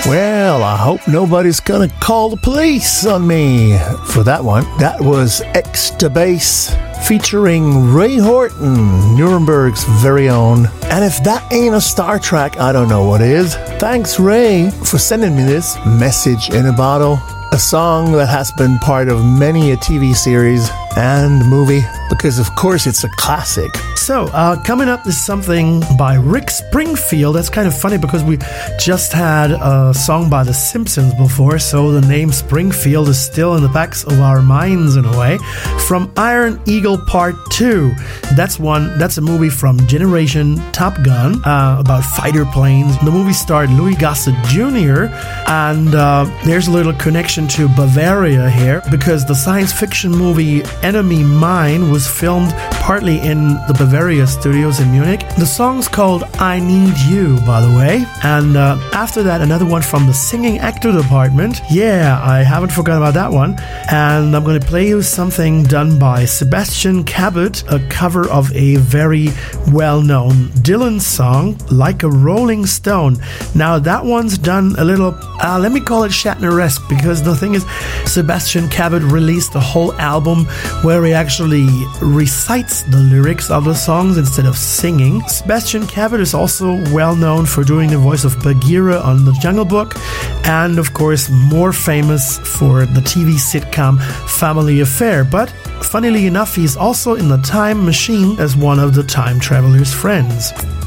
Well, I hope nobody's gonna call the police on me for that one. That was Extra Bass featuring Ray Horton, Nuremberg's very own. And if that ain't a Star Trek, I don't know what is. Thanks, Ray, for sending me this Message in a Bottle, a song that has been part of many a TV series and movie, because of course it's a classic. So, coming up is something by Rick Springfield. That's kind of funny because we just had a song by The Simpsons before, so the name Springfield is still in the backs of our minds in a way. From Iron Eagle Part 2. That's a movie from Generation Top Gun, about fighter planes. The movie starred Louis Gossett Jr., and there's a little connection to Bavaria here, because the science fiction movie Enemy Mine was filmed partly in the Bavaria studios in Munich. The song's called I Need You, by the way. And after that, another one from the singing actor department. Yeah, I haven't forgotten about that one. And I'm going to play you something done by Sebastian Cabot, a cover of a very well-known Dylan song, Like a Rolling Stone. Now, that one's done a little, let me call it Shatner-esque, because the thing is, Sebastian Cabot released a whole album where he actually recites the lyrics of the songs instead of singing. Sebastian Cabot is also well known for doing the voice of Bagheera on The Jungle Book, and of course more famous for the TV sitcom Family Affair. But funnily enough, he's also in The Time Machine as one of the time traveler's friends.